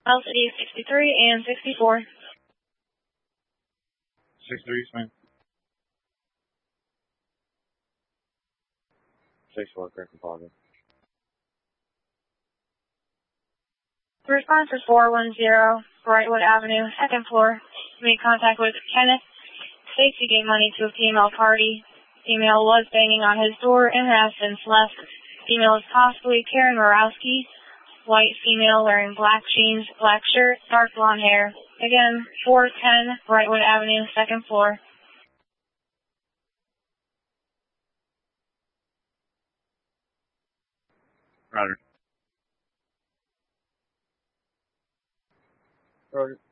City 63 and 64. 63, Smith. 64, correct deposit. The response is 410 Brightwood Avenue, 2nd floor. Made contact with Kenneth. States he gave money to a female party. Female was banging on his door and has since left. Female is possibly Karen Morowski. White female wearing black jeans, black shirt, dark blonde hair. Again, 410 Brightwood Avenue, 2nd floor. Roger. Roger.